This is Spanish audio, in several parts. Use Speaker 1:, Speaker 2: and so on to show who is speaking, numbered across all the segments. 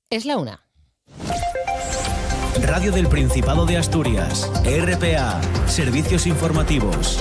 Speaker 1: Es la 1.
Speaker 2: Radio del Principado de Asturias, RPA, Servicios Informativos.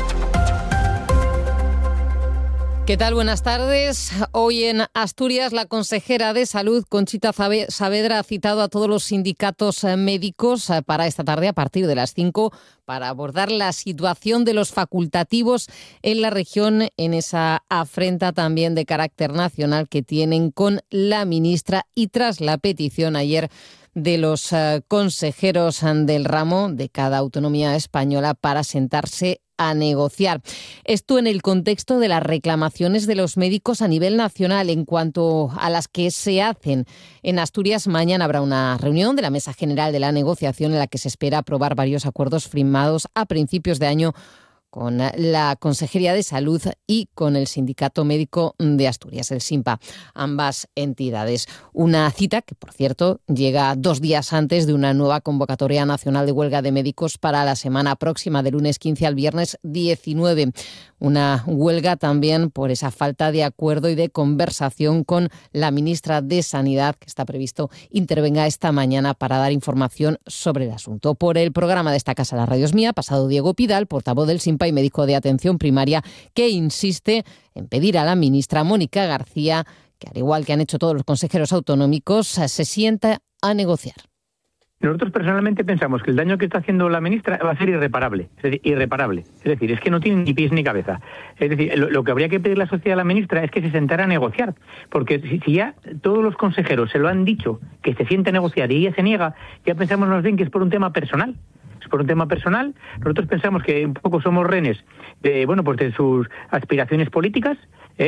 Speaker 1: ¿Qué tal? Buenas tardes. Hoy en Asturias, la consejera de Salud, Conchita Saavedra, ha citado a todos los sindicatos médicos para esta tarde a partir de las 5 para abordar la situación de los facultativos en la región, en esa afrenta también de carácter nacional que tienen con la ministra, y tras la petición ayer de los consejeros del ramo de cada autonomía española para sentarse a negociar. Esto en el contexto de las reclamaciones de los médicos a nivel nacional en cuanto a las que se hacen. En Asturias mañana habrá una reunión de la Mesa General de la Negociación en la que se espera aprobar varios acuerdos firmados a principios de año con la Consejería de Salud y con el Sindicato Médico de Asturias, el SINPA, ambas entidades. Una cita que, por cierto, llega 2 días antes de una nueva convocatoria nacional de huelga de médicos para la semana próxima, del lunes 15 al viernes 19. Una huelga también por esa falta de acuerdo y de conversación con la ministra de Sanidad, que está previsto intervenga esta mañana para dar información sobre el asunto. Por el programa de esta casa, La Radio es Mía, ha pasado Diego Pidal, portavoz del SINPA y médico de atención primaria, que insiste en pedir a la ministra Mónica García que, al igual que han hecho todos los consejeros autonómicos, se sienta a negociar.
Speaker 3: Nosotros personalmente pensamos que el daño que está haciendo la ministra va a ser irreparable. Es decir, es que no tiene ni pies ni cabeza. Es decir, lo que habría que pedirle a la sociedad a la ministra es que se sentara a negociar. Porque si ya todos los consejeros se lo han dicho, que se siente a negociar, y ella se niega, ya pensamos más bien que es por un tema personal. Por un tema personal, nosotros pensamos que un poco somos rehenes de sus aspiraciones políticas,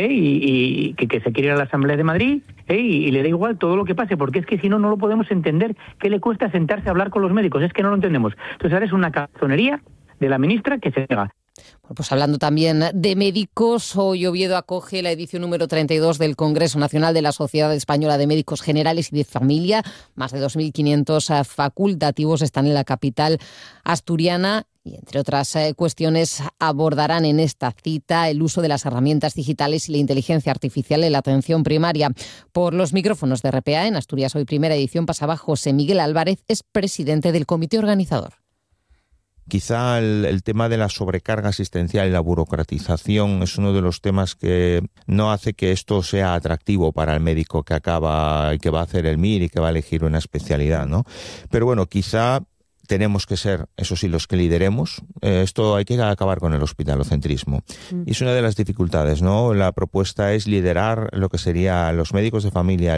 Speaker 3: y que se quiere ir a la Asamblea de Madrid, y le da igual todo lo que pase, porque es que si no, no lo podemos entender. ¿Qué le cuesta sentarse a hablar con los médicos? Es que no lo entendemos. Entonces ahora es una cabezonería de la ministra que se niega.
Speaker 1: Bueno, pues hablando también de médicos, hoy Oviedo acoge la edición número 32 del Congreso Nacional de la Sociedad Española de Médicos Generales y de Familia. Más de 2.500 facultativos están en la capital asturiana y, entre otras cuestiones, abordarán en esta cita el uso de las herramientas digitales y la inteligencia artificial en la atención primaria. Por los micrófonos de RPA, en Asturias Hoy Primera Edición, pasaba José Miguel Álvarez, es presidente del comité organizador.
Speaker 4: Quizá el tema de la sobrecarga asistencial y la burocratización es uno de los temas que no hace que esto sea atractivo para el médico que acaba y que va a hacer el MIR y que va a elegir una especialidad, ¿no? Pero bueno, quizá tenemos que ser, eso sí, los que lideremos. Esto hay que acabar con el hospitalocentrismo. Y es una de las dificultades, ¿no? La propuesta es liderar lo que serían los médicos de familia,